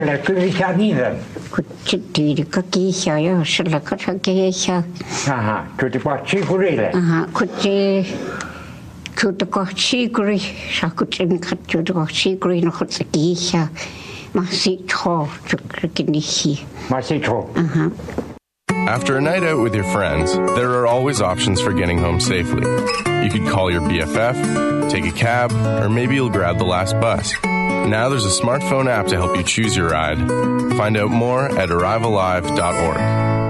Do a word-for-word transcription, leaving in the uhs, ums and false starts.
来追一下你的。 这对的个给小要是了个他给小。 啊哈，就这把气过来了。 啊哈，可这。就这个气过来，啥个真看就这个气过来，那个自己下，马戏操就给你洗。 马戏操。 嗯哼。 After a night out with your friends, there are always options for getting home safely. You could call your B F F, take a cab, or maybe you'll grab the last bus. Now there's a smartphone app to help you choose your ride. Find out more at arrive alive dot org.